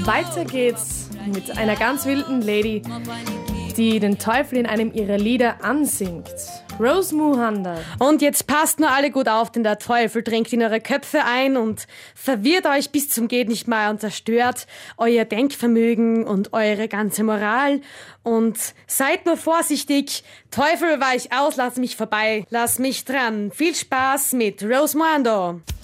Weiter geht's mit einer ganz wilden Lady, die den Teufel in einem ihrer Lieder ansingt. Rose Muhanda. Und jetzt passt nur alle gut auf, denn der Teufel dringt in eure Köpfe ein und verwirrt euch bis zum geht nicht mehr und zerstört euer Denkvermögen und eure ganze Moral. Und seid nur vorsichtig. Teufel, weich aus, lass mich vorbei, lass mich dran. Viel Spaß mit Rose Muhanda.